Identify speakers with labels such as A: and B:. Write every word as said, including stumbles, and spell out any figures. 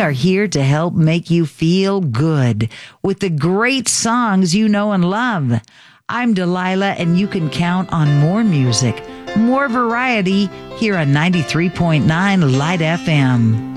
A: are here to help make you feel good with the great songs you know and love. I'm Delilah, and you can count on more music, more variety here on ninety-three point nine Light F M.